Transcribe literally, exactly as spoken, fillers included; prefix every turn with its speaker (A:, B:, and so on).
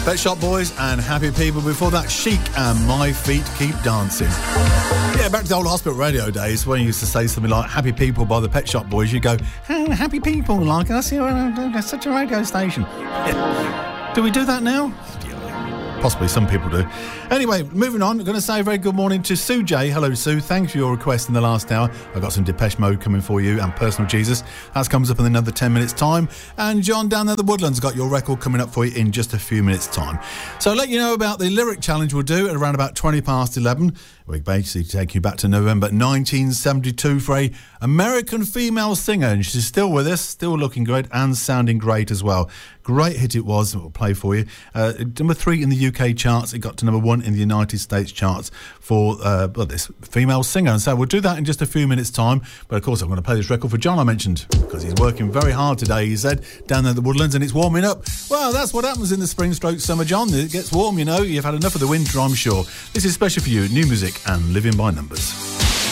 A: Pet Shop Boys and Happy People. Before that, Chic and My Feet Keep Dancing. Yeah, back to the old hospital radio days when you used to say something like Happy People by the Pet Shop Boys, you go, oh, Happy People, like us, you know, that's such a radio station. Yeah. Do we do that now? Possibly, some people do. Anyway, moving on, I'm going to say a very good morning to Sue J. Hello, Sue. Thanks for your request in the last hour. I've got some Depeche Mode coming for you and Personal Jesus. That comes up in another ten minutes' time. And John down there at the Woodlands got your record coming up for you in just a few minutes' time. So I'll let you know about the lyric challenge we'll do at around about twenty past eleven. We basically take you back to November nineteen seventy-two for a American female singer, and she's still with us, still looking great and sounding great as well. Great hit it was. We'll play for you. Uh, number three in the U K charts. It got to number one in the United States charts for uh, well, this female singer. And so we'll do that in just a few minutes' time. But of course, I'm going to play this record for John I mentioned, because he's working very hard today, he said, down there at the Woodlands, and it's warming up. Well, that's what happens in the spring stroke summer, John. It gets warm, you know. You've had enough of the winter, I'm sure. This is special for you. New music and Living by Numbers.